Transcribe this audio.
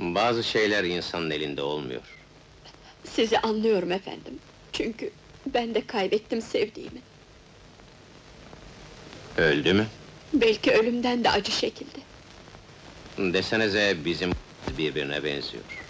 Bazı şeyler insanın elinde olmuyor. Sizi anlıyorum efendim. Çünkü ben de kaybettim sevdiğimi. Öldü mü? Belki ölümden de acı şekilde. Desenize bizim birbirine benziyor.